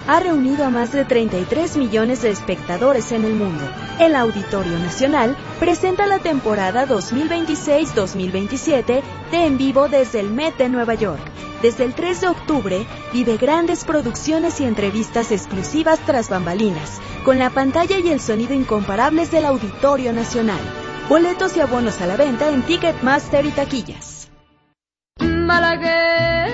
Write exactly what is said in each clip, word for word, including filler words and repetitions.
ha reunido a más de treinta y tres millones de espectadores en el mundo. El Auditorio Nacional presenta la temporada dos mil veintiséis dos mil veintisiete de En Vivo desde el Met de Nueva York. Desde el tres de octubre, vive grandes producciones y entrevistas exclusivas tras bambalinas, con la pantalla y el sonido incomparables del Auditorio Nacional. Boletos y abonos a la venta en Ticketmaster y taquillas. Malagueña.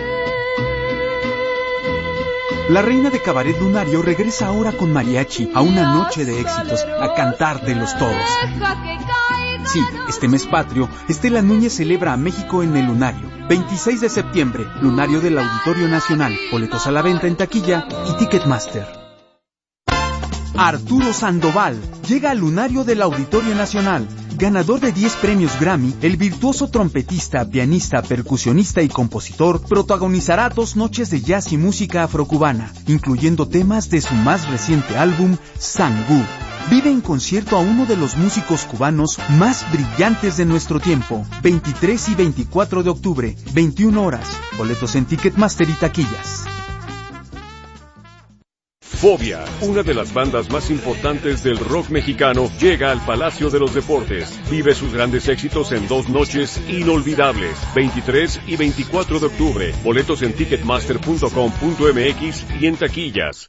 La reina de cabaret lunario regresa ahora con mariachi a una noche de éxitos, a cantar de los todos. Sí, este mes patrio, Estela Núñez celebra a México en el Lunario. veintiséis de septiembre, Lunario del Auditorio Nacional. Boletos a la venta en taquilla y Ticketmaster. Arturo Sandoval llega al Lunario del Auditorio Nacional. Ganador de diez premios Grammy, el virtuoso trompetista, pianista, percusionista y compositor protagonizará dos noches de jazz y música afrocubana, incluyendo temas de su más reciente álbum, Sangú. Vive en concierto a uno de los músicos cubanos más brillantes de nuestro tiempo. veintitrés y veinticuatro de octubre, veintiuna horas. Boletos en Ticketmaster y taquillas. Fobia, una de las bandas más importantes del rock mexicano, llega al Palacio de los Deportes. Vive sus grandes éxitos en dos noches inolvidables, veintitrés y veinticuatro de octubre. Boletos en ticketmaster punto com punto m x y en taquillas.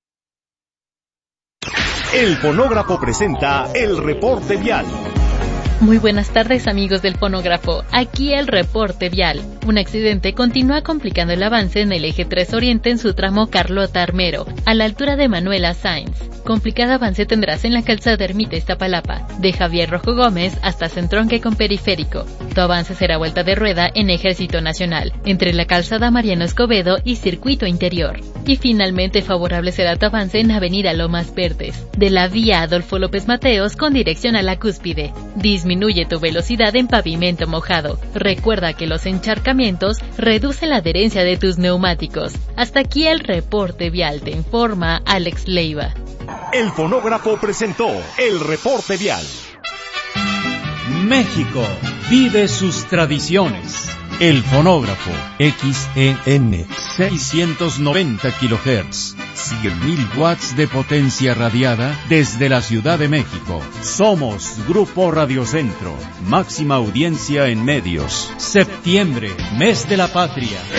El Fonógrafo presenta el reporte vial. Muy buenas tardes, amigos del Fonógrafo. Aquí el reporte vial. Un accidente continúa complicando el avance en el eje tres Oriente en su tramo Carlota Armero, a la altura de Manuela Sáenz. Complicado avance tendrás en la calzada Ermita Iztapalapa, de Javier Rojo Gómez hasta Centronque con Periférico. Tu avance será vuelta de rueda en Ejército Nacional, entre la calzada Mariano Escobedo y Circuito Interior. Y finalmente favorable será tu avance en Avenida Lomas Verdes, de la vía Adolfo López Mateos con dirección a la Cúspide. Disminuye tu velocidad en pavimento mojado. Recuerda que los encharcamientos reducen la adherencia de tus neumáticos. Hasta aquí el reporte vial, te informa Alex Leiva. El Fonógrafo presentó el reporte vial. México vive sus tradiciones. El Fonógrafo, X E N, seiscientos noventa kilohertz, cien mil watts de potencia radiada desde la Ciudad de México. Somos Grupo Radiocentro, máxima audiencia en medios. Septiembre, mes de la patria.